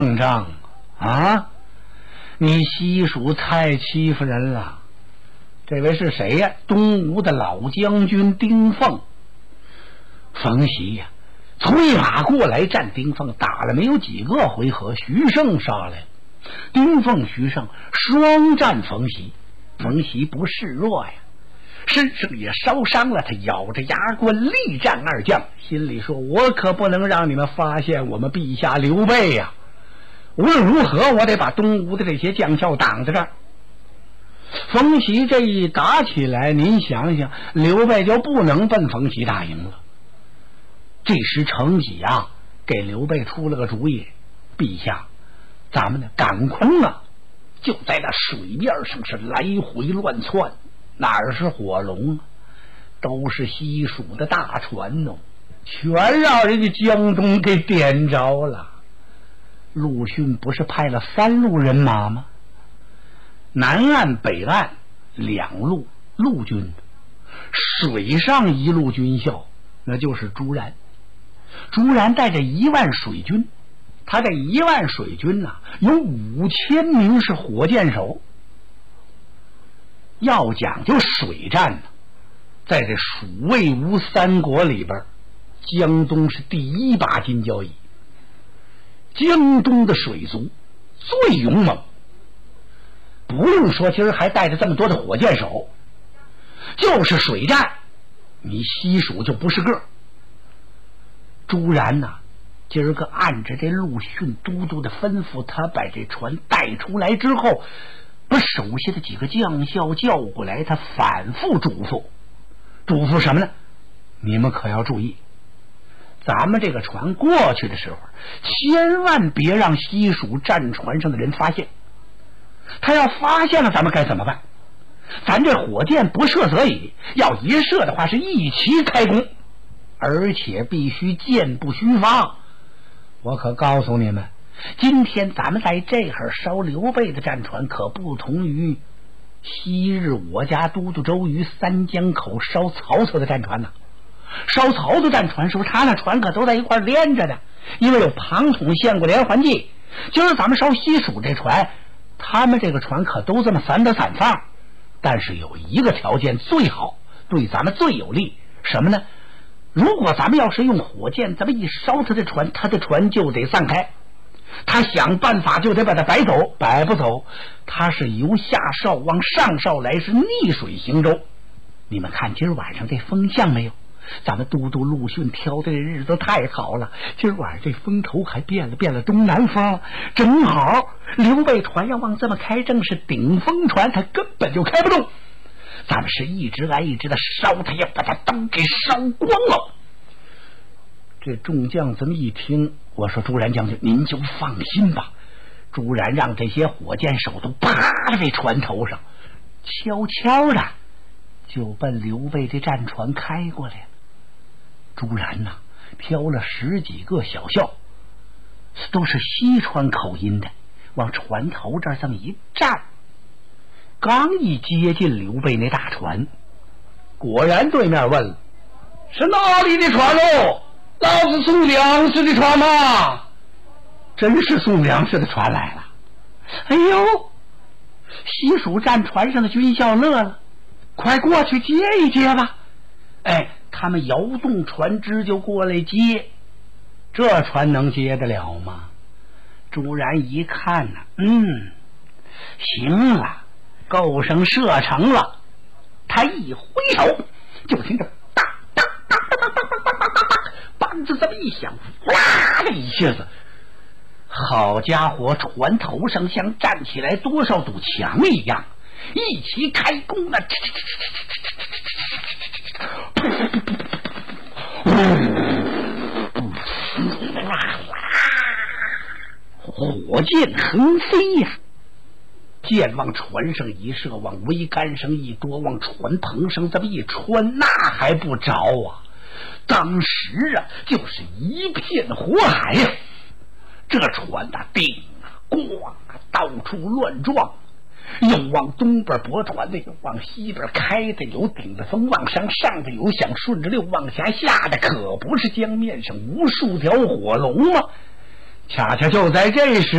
仗啊！你西蜀太欺负人了。这位是谁呀？东吴的老将军丁奉。冯习呀，催马过来战丁奉，打了没有几个回合，徐盛杀来了。丁奉、徐盛双战冯习，冯习不示弱呀，身上也烧伤了，他咬着牙关力战二将，心里说：我可不能让你们发现我们陛下刘备呀！无论如何，我得把东吴的这些将校挡在这儿。冯习这一打起来，您想想，刘备就不能奔冯习打赢了。这时程喜啊，给刘备出了个主意：陛下，咱们呢赶空啊，就在那水面上是来回乱窜，哪儿是火龙啊，都是西蜀的大船哦，全让人家江东给点着了。陆逊不是派了3路人马吗？南岸北岸2路陆军，水上1路军校，那就是朱然。朱然带着1万水军，他这1万水军啊，有5000名是火箭手。要讲究水战呢，在这蜀魏吴3国里边，江东是第1把金交椅。江东的水族最勇猛，不用说，今儿还带着这么多的火箭手，就是水战，你西蜀就不是个。朱然呐，今儿个按着这陆逊都督的吩咐，他把这船带出来之后，把手下的几个将校叫过来，他反复嘱咐什么呢？你们可要注意，咱们这个船过去的时候，千万别让西蜀战船上的人发现。他要发现了，咱们该怎么办？咱这火箭不射则已，要一射的话是一齐开弓，而且必须箭不虚发。我可告诉你们，今天咱们在这儿烧刘备的战船，可不同于昔日我家都督周瑜3江口烧曹操的战船呢。烧曹操战船时候，他那船可都在一块连着的，因为有庞统献过连环计。今儿咱们烧西蜀这船，他们这个船可都这么散的散放，但是有一个条件最好，对咱们最有利，什么呢？如果咱们要是用火箭这么一烧他的船，他的船就得散开，他想办法就得把他摆走，摆不走，他是由下哨往上哨来，是逆水行舟。你们看今儿晚上这风向没有？咱们都督陆逊挑的日子太好了，今儿晚上这风头还变了东南风，正好刘备船要往这么开，正是顶风船，他根本就开不动。咱们是一直来一直的烧，他要把他都给烧光了。这众将这么一听，我说朱然将军您就放心吧。朱然让这些火箭手都趴在这船头上，悄悄的就奔刘备这战船开过来了。朱然呐，挑了10几个小校，都是西川口音的，往船头这儿这么一站，刚一接近刘备那大船，果然对面问了：是哪里的船喽？老子送粮食的船吗？真是送粮食的船来了。哎呦，西蜀战船上的军校乐了，快过去接一接吧。哎，他们摇动船只就过来接，这船能接得了吗？朱然一看呢，行了，够声射程了。他一挥手，就听着哒哒哒哒哒哒哒哒哒哒，板子这么一响，哗啦的一下子，好家伙，船头上像站起来多少堵墙一样，一起开弓啊！火箭横飞呀，箭往船上一射，往桅杆上一夺，往船棚上这么一穿，那还不着啊！当时啊，就是一片火海呀！这船呐，顶啊，咣啊，到处乱撞。有往东边驳船的，有往西边开的，有顶着风往上上的，有想顺着溜往下下的，可不是江面上无数条火龙吗？ 恰恰就在这时。